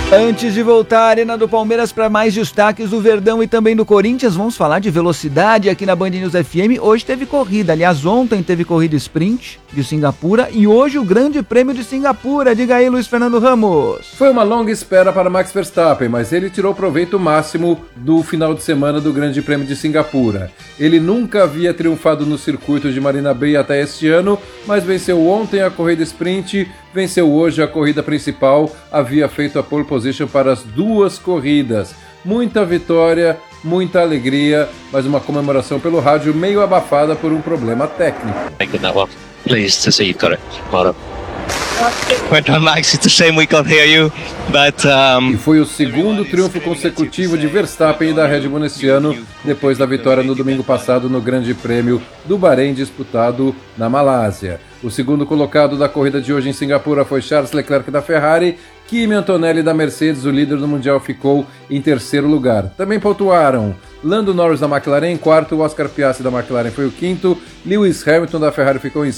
Antes de voltar à Arena do Palmeiras para mais destaques do Verdão e também do Corinthians, vamos falar de velocidade aqui na Band News FM. Hoje teve corrida, aliás, ontem teve corrida sprint de Singapura e hoje o Grande Prêmio de Singapura. Diga aí, Luiz Fernando Ramos. Foi uma longa espera para Max Verstappen, mas ele tirou proveito máximo do final de semana do Grande Prêmio de Singapura. Ele nunca havia triunfado no circuito de Marina Bay até este ano, mas venceu ontem a corrida sprint, venceu hoje a corrida principal, havia feito a pole position para as duas corridas. Muita vitória, muita alegria, mas uma comemoração pelo rádio meio abafada por um problema técnico. Pleased to see you got it. Well done. Well done, Max. It's a shame we can't hear you, but E foi o segundo triunfo consecutivo de Verstappen e da Red Bull neste ano, depois da vitória no domingo passado no Grande Prêmio do Bahrein disputado na Malásia. O segundo colocado da corrida de hoje em Singapura foi Charles Leclerc da Ferrari. Kimi Antonelli da Mercedes, o líder do Mundial, ficou em terceiro lugar. Também pontuaram Lando Norris da McLaren em quarto, Oscar Piastri da McLaren foi o quinto, Lewis Hamilton da Ferrari ficou em